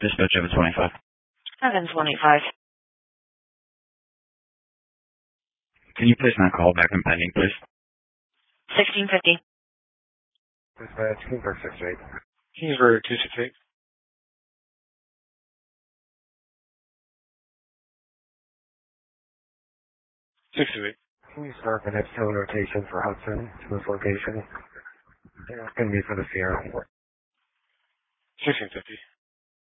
Dispatch Evans 25. Evans 25. Can you place that call back in pending, please? 1650. Dispatch, Kingsburg 68. Kingsburg 268. Kingsburg, the next tow rotation for Hudson to this location. It's going to be for the Sierra. 1650.